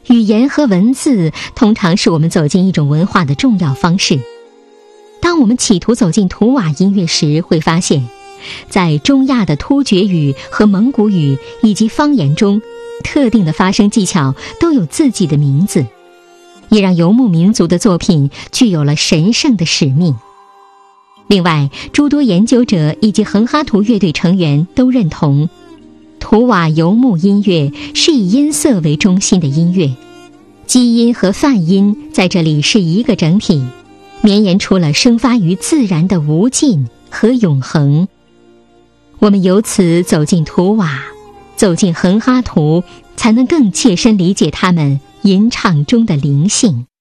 语言和文字通常是我们走进一种文化的重要方式。当我们企图走进图瓦音乐时，会发现在中亚的突厥语和蒙古语以及方言中，特定的发声技巧都有自己的名字，也让游牧民族的作品具有了神圣的使命。另外，诸多研究者以及恒哈图乐队成员都认同，图瓦游牧音乐是以音色为中心的音乐，基因和泛音在这里是一个整体，绵延出了生发于自然的无尽和永恒。我们由此走进图瓦，走进恒哈图，才能更切身理解他们吟唱中的灵性。